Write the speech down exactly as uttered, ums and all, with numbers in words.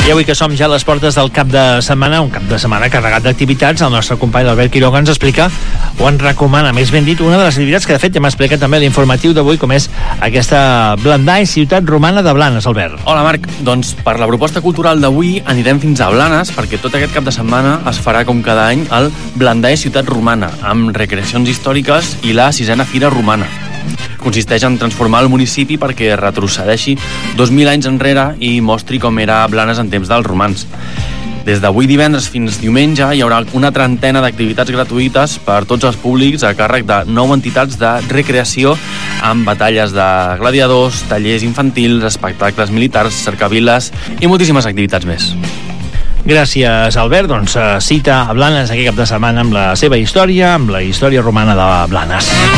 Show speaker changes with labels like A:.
A: I avui que som ja a les portes del cap de setmana, un cap de setmana carregat d'activitats, el nostre company Albert Quiroga ens explica, o ens recomana, més ben dit, una de les activitats que de fet ja m'ha explicat també l'informatiu d'avui, com és aquesta Blandall, ciutat romana de Blanes, Albert.
B: Hola Marc, doncs per la proposta cultural d'avui anirem fins a Blanes, perquè tot aquest cap de setmana es farà com cada any el Blandall, ciutat romana, amb recreacions històriques i la sisena fira romana. Consisteix en transformar el municipi perquè retrocedeixi dos mil anys enrere i mostri com era Blanes en temps dels romans. Des d'avui divendres fins diumenge hi haurà una trentena d'activitats gratuïtes per tots els públics a càrrec de nou entitats de recreació amb batalles de gladiadors, tallers infantils, espectacles militars, cercaviles i moltíssimes activitats més.
A: Gràcies, Albert. Doncs cita a Blanes aquest cap de setmana amb la seva història, amb la història romana de Blanes.